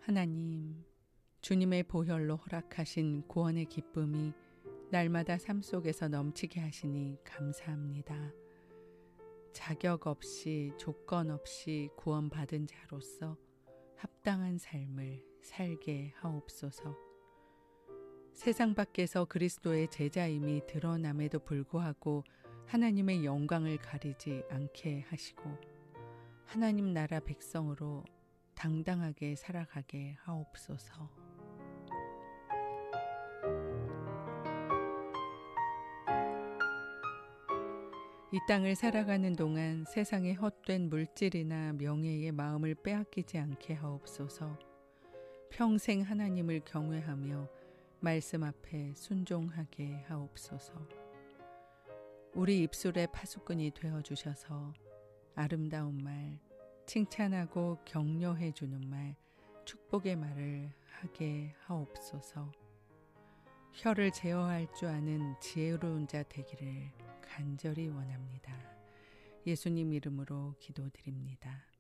하나님, 주님의 보혈로 허락하신 구원의 기쁨이 날마다 삶 속에서 넘치게 하시니 감사합니다. 자격 없이 조건 없이 구원받은 자로서 합당한 삶을 살게 하옵소서. 세상 밖에서 그리스도의 제자임이 드러남에도 불구하고 하나님의 영광을 가리지 않게 하시고 하나님 나라 백성으로 당당하게 살아가게 하옵소서. 이 땅을 살아가는 동안 세상의 헛된 물질이나 명예의 마음을 빼앗기지 않게 하옵소서. 평생 하나님을 경외하며 말씀 앞에 순종하게 하옵소서. 우리 입술의 파수꾼이 되어주셔서 아름다운 말, 칭찬하고 격려해 주는 말, 축복의 말을 하게 하옵소서. 혀를 제어할 줄 아는 지혜로운 자 되기를 간절히 원합니다. 예수님 이름으로 기도드립니다.